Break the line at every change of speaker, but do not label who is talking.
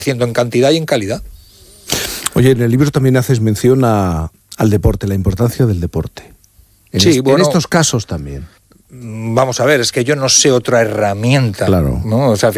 haciendo en cantidad y en calidad.
Oye, en el libro también haces mención al deporte, la importancia del deporte. En estos casos también.
Vamos a ver, es que yo no sé otra herramienta,
claro,
¿no? O sea,